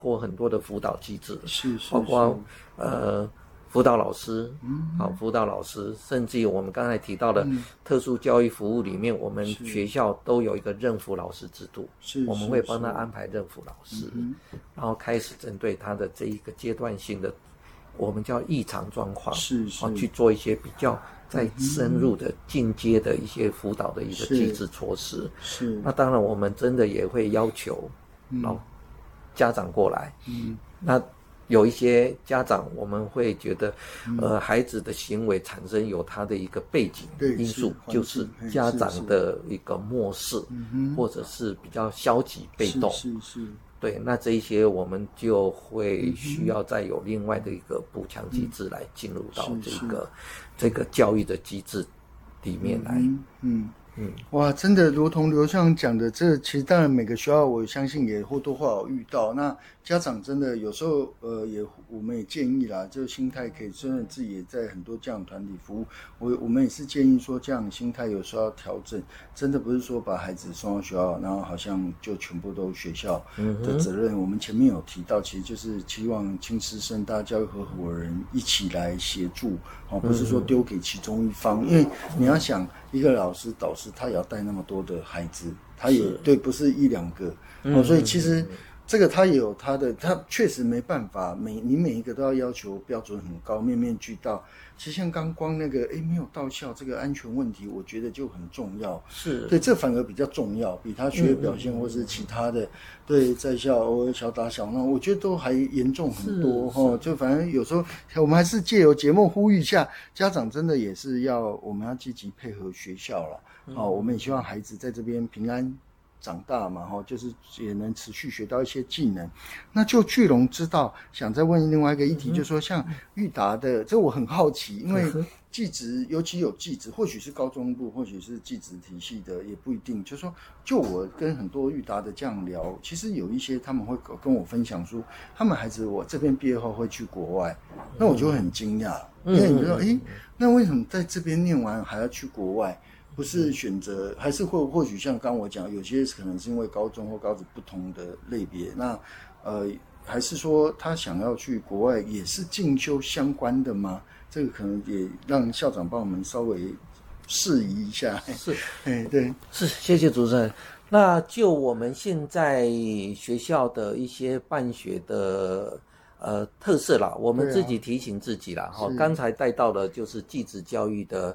过很多的辅导机制， 是包括辅导老师，辅导老师，甚至于我们刚才提到的特殊教育服务里面，我们学校都有一个任辅老师制度，我们会帮他安排任辅老师，然后开始针对他的这一个阶段性的，我们叫异常状况，去做一些比较再深入的进阶的一些辅导的一个机制措施。那当然我们真的也会要求家长过来，那有一些家长我们会觉得孩子的行为产生有他的一个背景因素，就是家长的一个漠视，或者是比较消极被动，对，那这一些我们就会需要再有另外的一个补强机制来进入到这个教育的机制里面来。 哇，真的如同刘校长讲的，这其实当然每个学校我相信也或多或少遇到。那家长真的有时候我们也建议啦，这个心态可以真的自己也在很多家长团体服务，我们也是建议说这样的心态有时候要调整，真的不是说把孩子送到学校，然后好像就全部都学校的责任。我们前面有提到，其实就是期望亲师生大家教育合伙人一起来协助，不是说丢给其中一方，因为你要想一个老师导师他也要带那么多的孩子，他也对不是一两个，所以其实这个他也有他的，他确实没办法，你每一个都要求标准很高，面面俱到。其实像刚光那个没有到校这个安全问题，我觉得就很重要。对，这反而比较重要，比他学业表现或是其他的，对在校偶尔小打小闹，我觉得都还严重很多就反正有时候我们还是借由节目呼吁一下，家长真的也是我们要积极配合学校啦。我们也希望孩子在这边平安长大嘛，就是也能持续学到一些技能。那就巨龙知道，想再问另外一个议题，就是说像育达的，这我很好奇，因为技职尤其有技职，或许是高中部，或许是技职体系的，也不一定。就是说，就我跟很多育达的这样聊，其实有一些他们会跟我分享说，他们孩子我这边毕业后会去国外，那我就会很惊讶，因为你就说，那为什么在这边念完还要去国外？不是选择，还是或许像刚我讲，有些可能是因为高中或高职不同的类别，那还是说他想要去国外也是进修相关的吗？这个可能也让校长帮我们稍微释疑一下。对， 谢谢主持人。那就我们现在学校的一些办学的特色啦，我们自己提醒自己啦。刚才带到的就是技职教育的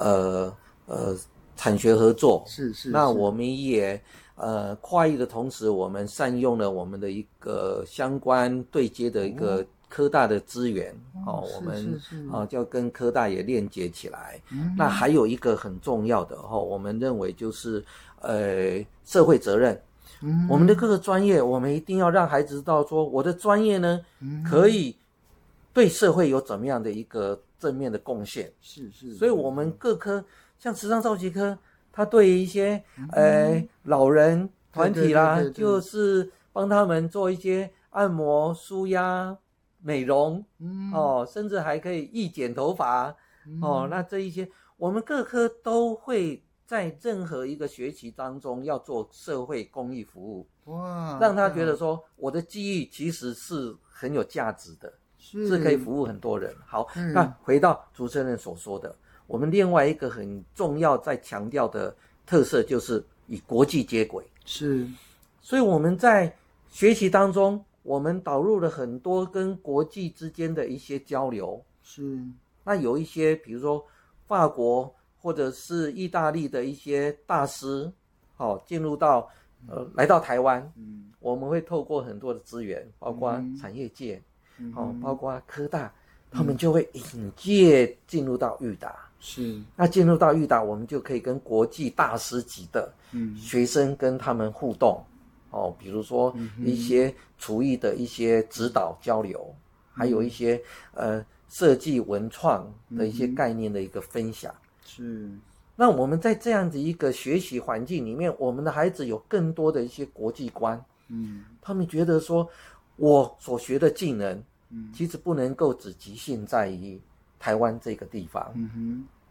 产学合作，那我们也跨域的同时，我们善用了我们的一个相关对接的一个科大的资源，我们就跟科大也链接起来。那还有一个很重要的我们认为就是社会责任。我们的各个专业，我们一定要让孩子知道说，我的专业呢可以对社会有怎么样的一个正面的贡献。所以我们各科像时尚造型科，他对一些老人团体啦，就是帮他们做一些按摩、舒压、美容，甚至还可以易剪头发，那这一些我们各科都会在任何一个学期当中要做社会公益服务，让他觉得说我的技艺其实是很有价值的，是可以服务很多人。好，那回到主持人所说的，我们另外一个很重要在强调的特色就是与国际接轨。所以我们在学习当中，我们导入了很多跟国际之间的一些交流。那有一些比如说法国或者是意大利的一些大师，进入到来到台湾，我们会透过很多的资源，包括产业界，包括科大，他们就会引介进入到育达。那进入到育达，我们就可以跟国际大师级的学生跟他们互动，比如说一些厨艺的一些指导交流，还有一些设计文创的一些概念的一个分享。那我们在这样的一个学习环境里面，我们的孩子有更多的一些国际观，他们觉得说我所学的技能其实不能够只局限在于台湾这个地方，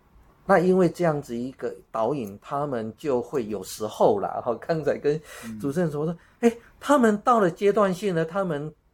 那因为这样子一个导引，他们就会有时候啦，刚才跟主持人说，他们到了阶段性呢，他们